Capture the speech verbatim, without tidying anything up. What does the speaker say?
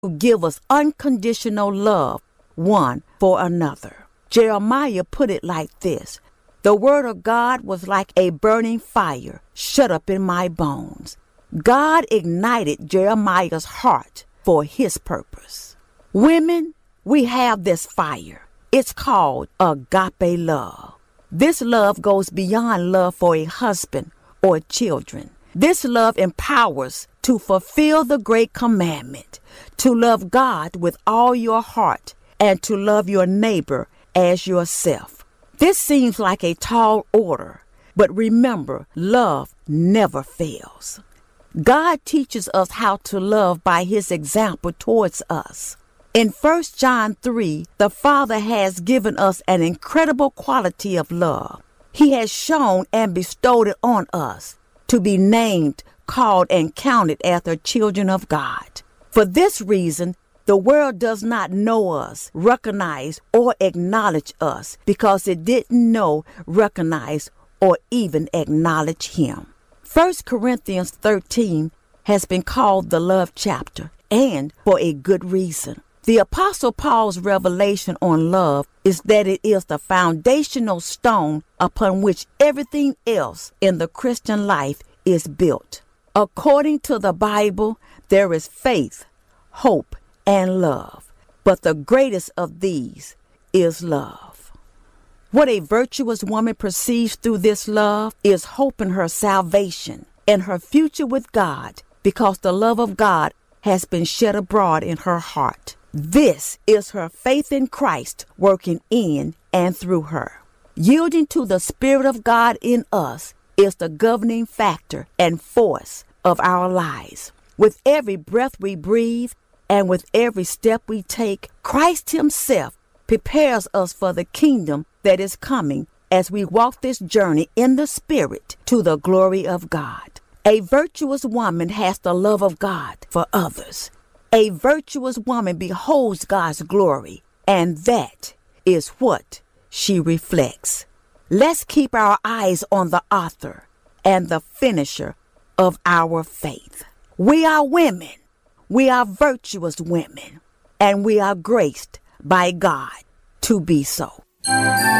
to give us unconditional love one for another. Jeremiah put it like this: the word of God was like a burning fire shut up in my bones. God ignited Jeremiah's heart for his purpose. Women, we have this fire. It's called agape love. This love goes beyond love for a husband or children. This love empowers to fulfill the great commandment, to love God with all your heart and to love your neighbor as yourself. This seems like a tall order, but remember, love never fails. God teaches us how to love by his example towards us. In First John three, the Father has given us an incredible quality of love. He has shown and bestowed it on us to be named, called, and counted as the children of God. For this reason, the world does not know us, recognize, or acknowledge us because it didn't know, recognize, or even acknowledge him. First Corinthians thirteen has been called the love chapter, and for a good reason. The Apostle Paul's revelation on love is that it is the foundational stone upon which everything else in the Christian life is built. According to the Bible, there is faith, hope, and love, but the greatest of these is love. What a virtuous woman perceives through this love is hope in her salvation and her future with God, because the love of God has been shed abroad in her heart. This is her faith in Christ working in and through her. Yielding to the Spirit of God in us is the governing factor and force of our lives. With every breath we breathe and with every step we take, Christ himself prepares us for the kingdom that is coming as we walk this journey in the Spirit to the glory of God. A virtuous woman has the love of God for others. A virtuous woman beholds God's glory, and that is what she reflects. Let's keep our eyes on the author and the finisher of our faith. We are women. We are virtuous women, and we are graced by God to be so.